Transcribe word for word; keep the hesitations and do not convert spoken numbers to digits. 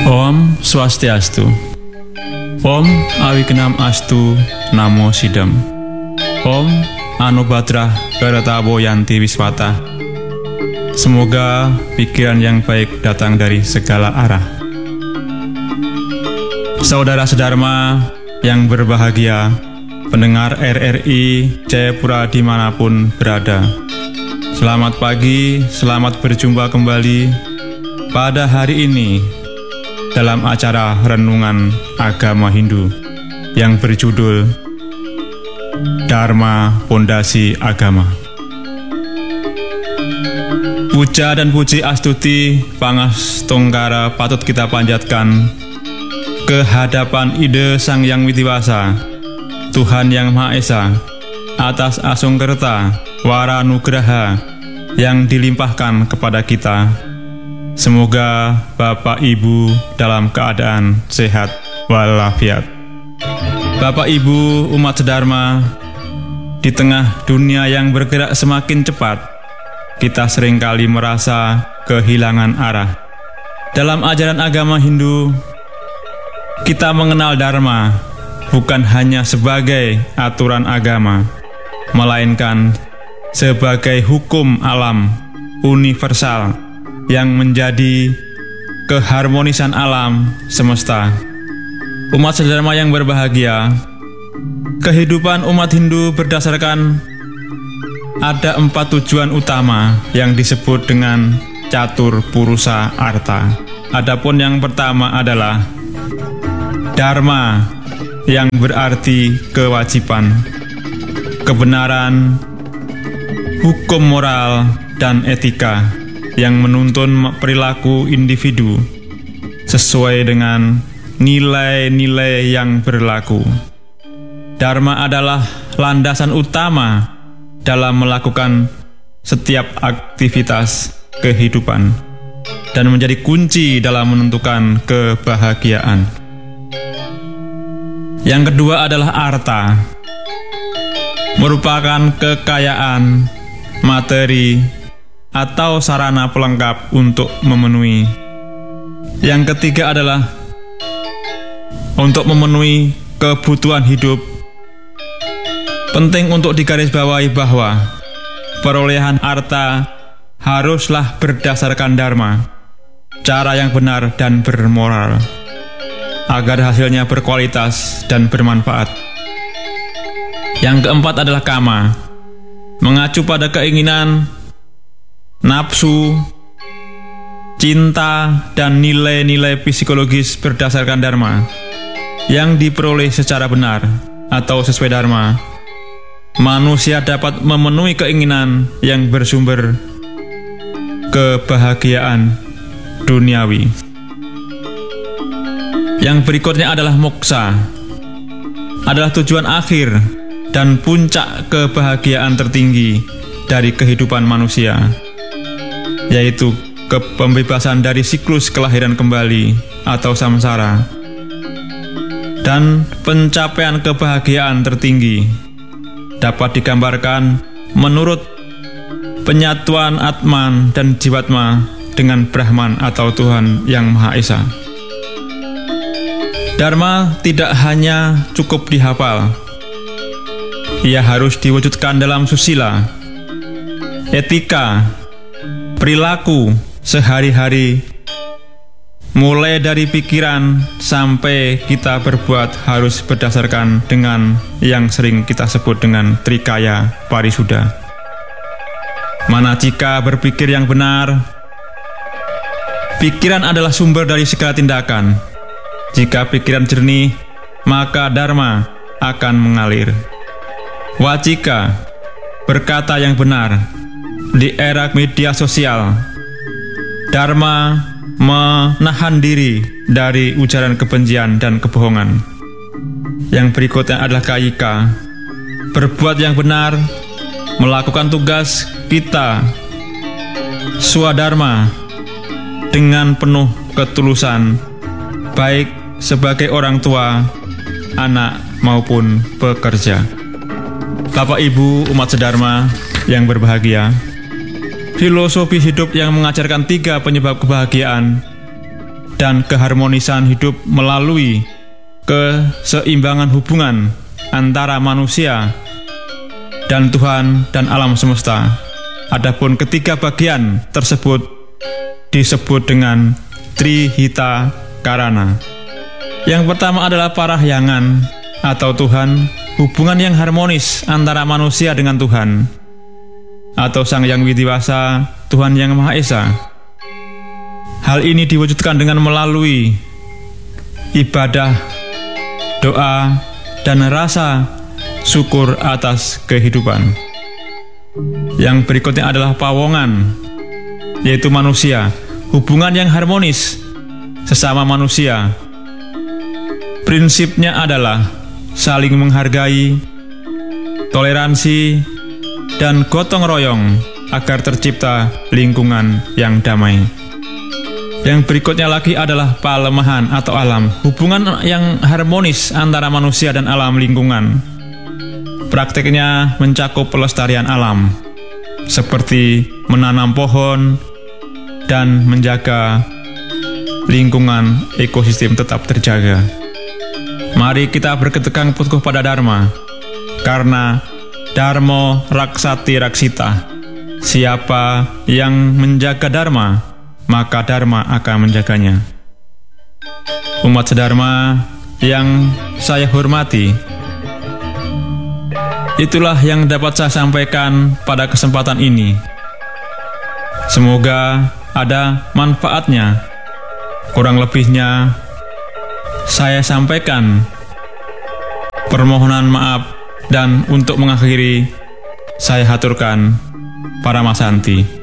Om Swastiastu. Om Awignam Astu Namo Sidam. Om Anubadrah Karatawo Yanti Wiswata. Semoga pikiran yang baik datang dari segala arah. Saudara sedharma yang berbahagia, pendengar R R I Jayapura dimanapun berada, selamat pagi, selamat berjumpa kembali pada hari ini dalam acara Renungan Agama Hindu yang berjudul Dharma Pondasi Agama. Puja dan puji astuti pangastungkara patut kita panjatkan ke hadapan Ide Sang Yang Witiwasa, Tuhan Yang Maha Esa, atas asungkerta waranugraha yang dilimpahkan kepada kita. Semoga Bapak Ibu dalam keadaan sehat walafiat. Bapak Ibu umat sedharma, di tengah dunia yang bergerak semakin cepat, kita seringkali merasa kehilangan arah. Dalam ajaran agama Hindu, kita mengenal Dharma bukan hanya sebagai aturan agama, melainkan sebagai hukum alam universal yang menjadi keharmonisan alam semesta. Umat sedharma yang berbahagia, kehidupan umat Hindu berdasarkan ada empat tujuan utama yang disebut dengan catur purusa arta. Adapun yang pertama adalah Dharma, yang berarti kewajiban, kebenaran, hukum moral, dan etika yang menuntun perilaku individu sesuai dengan nilai-nilai yang berlaku. Dharma adalah landasan utama dalam melakukan setiap aktivitas kehidupan dan menjadi kunci dalam menentukan kebahagiaan. Yang kedua adalah arta, merupakan kekayaan, materi, atau sarana pelengkap untuk memenuhi. Yang ketiga adalah untuk memenuhi kebutuhan hidup. Penting untuk digarisbawahi bahwa perolehan harta haruslah berdasarkan dharma, cara yang benar dan bermoral, agar hasilnya berkualitas dan bermanfaat. Yang keempat adalah kama, mengacu pada keinginan, nafsu, cinta, dan nilai-nilai psikologis berdasarkan dharma yang diperoleh secara benar atau sesuai dharma. Manusia dapat memenuhi keinginan yang bersumber kebahagiaan duniawi. Yang berikutnya adalah moksa, adalah tujuan akhir dan puncak kebahagiaan tertinggi dari kehidupan manusia, yaitu kepembebasan dari siklus kelahiran kembali atau samsara, dan pencapaian kebahagiaan tertinggi dapat digambarkan menurut penyatuan Atman dan Jiwatma dengan Brahman atau Tuhan Yang Maha Esa. Dharma tidak hanya cukup dihafal, ia harus diwujudkan dalam susila, etika, perilaku sehari-hari, mulai dari pikiran sampai kita berbuat harus berdasarkan dengan yang sering kita sebut dengan Trikaya Parisuddha. Manacika berpikir yang benar. Pikiran adalah sumber dari segala tindakan. Jika pikiran jernih, maka dharma akan mengalir. Wacika, berkata yang benar. Di era media sosial, dharma menahan diri dari ujaran kebencian dan kebohongan. Yang berikutnya adalah kayika, berbuat yang benar, melakukan tugas kita swadharma dengan penuh ketulusan, baik sebagai orang tua, anak maupun pekerja. Bapak Ibu umat sedharma yang berbahagia, filosofi hidup yang mengajarkan tiga penyebab kebahagiaan dan keharmonisan hidup melalui keseimbangan hubungan antara manusia dan Tuhan dan alam semesta. Adapun ketiga bagian tersebut disebut dengan Trihita Karana. Yang pertama adalah parahyangan atau Tuhan, hubungan yang harmonis antara manusia dengan Tuhan, atau Sang Yang Widiwasa, Tuhan Yang Maha Esa. Hal ini diwujudkan dengan melalui ibadah, doa, dan rasa syukur atas kehidupan. Yang berikutnya adalah pawongan, yaitu manusia, hubungan yang harmonis sesama manusia. Prinsipnya adalah saling menghargai, toleransi, dan gotong royong agar tercipta lingkungan yang damai. Yang berikutnya lagi adalah palemahan atau alam, hubungan yang harmonis antara manusia dan alam lingkungan. Praktiknya mencakup pelestarian alam, seperti menanam pohon dan menjaga lingkungan ekosistem tetap terjaga. Mari kita berketegang teguh pada Dharma, karena Dharma Raksati Raksita. Siapa yang menjaga Dharma, maka Dharma akan menjaganya. Umat sedharma yang saya hormati, itulah yang dapat saya sampaikan pada kesempatan ini. Semoga ada manfaatnya. Kurang lebihnya saya sampaikan permohonan maaf, dan untuk mengakhiri saya haturkan Paramasanti.